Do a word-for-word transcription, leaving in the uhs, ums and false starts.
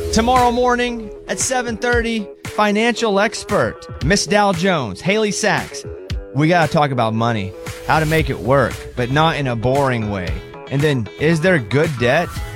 Tomorrow morning at seven thirty, financial expert, Miss Dow Jones, Haley Sachs. We got to talk about money, how to make it work, but not in a boring way. And then, is there good debt?